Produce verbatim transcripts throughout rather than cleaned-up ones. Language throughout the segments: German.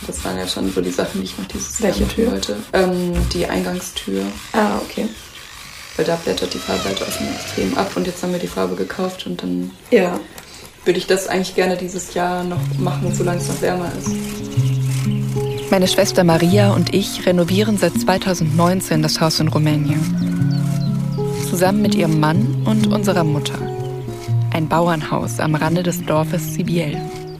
Das waren ja schon so die Sachen, die ich noch dieses Jahr Welche Tür? wollte. Ähm, die Eingangstür. Ah, okay. Weil da blättert die Farbe halt aus dem Extrem ab und jetzt haben wir die Farbe gekauft und dann ja. würde ich das eigentlich gerne dieses Jahr noch machen, solange es noch wärmer ist. Meine Schwester Maria und ich renovieren seit zweitausendneunzehn das Haus in Rumänien. Zusammen mit ihrem Mann und unserer Mutter. Ein Bauernhaus am Rande des Dorfes Sibiel.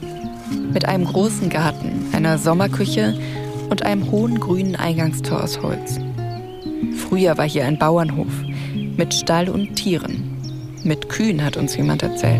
Mit einem großen Garten, einer Sommerküche und einem hohen grünen Eingangstor aus Holz. Früher war hier ein Bauernhof mit Stall und Tieren. Mit Kühen, hat uns jemand erzählt.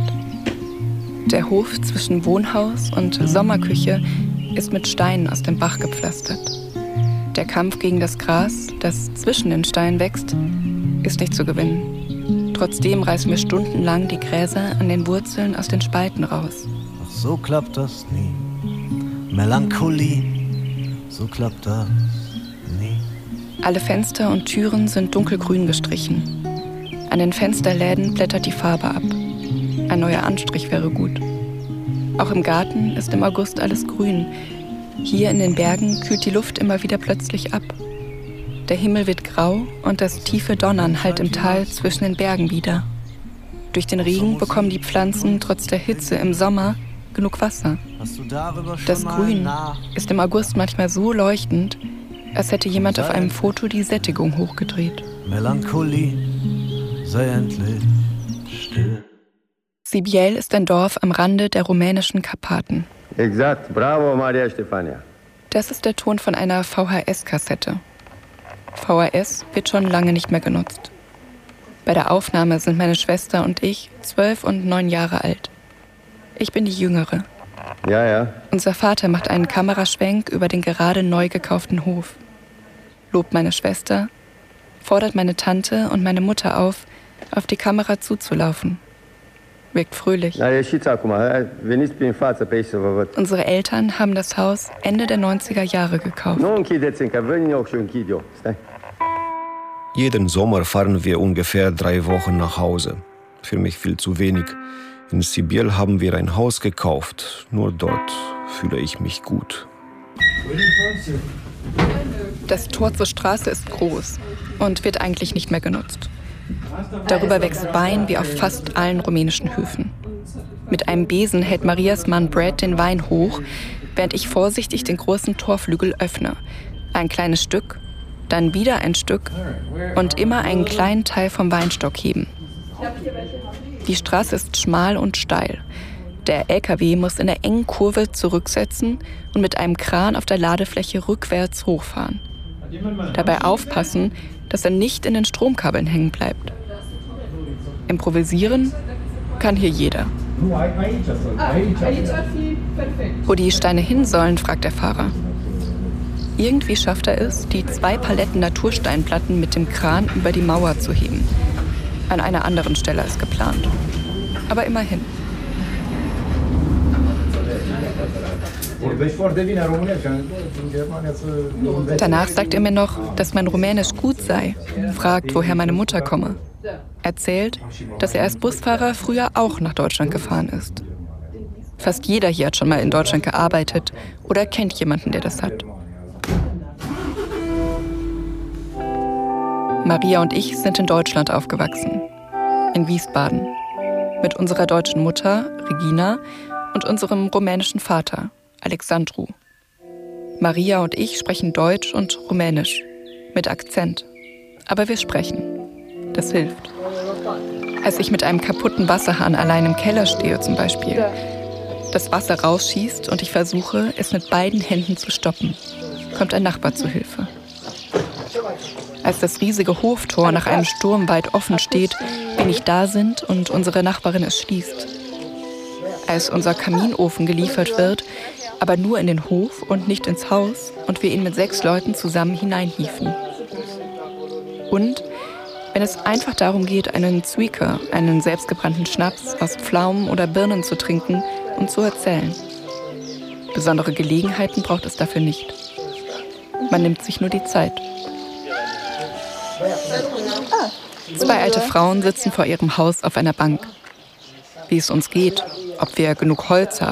Der Hof zwischen Wohnhaus und Sommerküche ist mit Steinen aus dem Bach gepflastert. Der Kampf gegen das Gras, das zwischen den Steinen wächst, ist nicht zu gewinnen. Trotzdem reißen wir stundenlang die Gräser an den Wurzeln aus den Spalten raus. Doch so klappt das nie. Melancholie, so klappt das nie. Alle Fenster und Türen sind dunkelgrün gestrichen. An den Fensterläden blättert die Farbe ab. Ein neuer Anstrich wäre gut. Auch im Garten ist im August alles grün. Hier in den Bergen kühlt die Luft immer wieder plötzlich ab. Der Himmel wird grau und das tiefe Donnern hallt im Tal zwischen den Bergen wieder. Durch den Regen bekommen die Pflanzen trotz der Hitze im Sommer genug Wasser. Das Grün ist im August manchmal so leuchtend, als hätte jemand auf einem Foto die Sättigung hochgedreht. Melancholie, sei endlich still. Sibiel ist ein Dorf am Rande der rumänischen Karpaten. Exakt, bravo Maria Stefania. Das ist der Ton von einer V H S-Kassette. V H S wird schon lange nicht mehr genutzt. Bei der Aufnahme sind meine Schwester und ich zwölf und neun Jahre alt. Ich bin die Jüngere. Ja, ja. Unser Vater macht einen Kameraschwenk über den gerade neu gekauften Hof. Lobt meine Schwester, fordert meine Tante und meine Mutter auf, auf die Kamera zuzulaufen. Wirkt fröhlich. Unsere Eltern haben das Haus Ende der neunziger Jahre gekauft. Jeden Sommer fahren wir ungefähr drei Wochen nach Hause. Für mich viel zu wenig. In Sibiel haben wir ein Haus gekauft. Nur dort fühle ich mich gut. Das Tor zur Straße ist groß und wird eigentlich nicht mehr genutzt. Darüber wächst Wein wie auf fast allen rumänischen Höfen. Mit einem Besen hält Marias Mann Brad den Wein hoch, während ich vorsichtig den großen Torflügel öffne. Ein kleines Stück, dann wieder ein Stück und immer einen kleinen Teil vom Weinstock heben. Die Straße ist schmal und steil. Der L K W muss in der engen Kurve zurücksetzen und mit einem Kran auf der Ladefläche rückwärts hochfahren. Dabei aufpassen, dass er nicht in den Stromkabeln hängen bleibt. Improvisieren kann hier jeder. Wo die Steine hin sollen, fragt der Fahrer. Irgendwie schafft er es, die zwei Paletten Natursteinplatten mit dem Kran über die Mauer zu heben. An einer anderen Stelle als geplant. Aber immerhin. Danach sagt er mir noch, dass mein Rumänisch gut sei, fragt, woher meine Mutter komme. Erzählt, dass er als Busfahrer früher auch nach Deutschland gefahren ist. Fast jeder hier hat schon mal in Deutschland gearbeitet oder kennt jemanden, der das hat. Maria und ich sind in Deutschland aufgewachsen, in Wiesbaden, mit unserer deutschen Mutter, Regina, und unserem rumänischen Vater, Alexandru. Maria und ich sprechen Deutsch und Rumänisch, mit Akzent. Aber wir sprechen. Das hilft. Als ich mit einem kaputten Wasserhahn allein im Keller stehe zum Beispiel, das Wasser rausschießt und ich versuche, es mit beiden Händen zu stoppen, kommt ein Nachbar zu Hilfe. Als das riesige Hoftor nach einem Sturm weit offen steht, wir nicht da sind und unsere Nachbarin es schließt. Als unser Kaminofen geliefert wird, aber nur in den Hof und nicht ins Haus und wir ihn mit sechs Leuten zusammen hineinhieven. Und wenn es einfach darum geht, einen Zwieker, einen selbstgebrannten Schnaps aus Pflaumen oder Birnen zu trinken und zu erzählen. Besondere Gelegenheiten braucht es dafür nicht. Man nimmt sich nur die Zeit. Zwei alte Frauen sitzen vor ihrem Haus auf einer Bank. Wie es uns geht, ob wir genug Holz haben.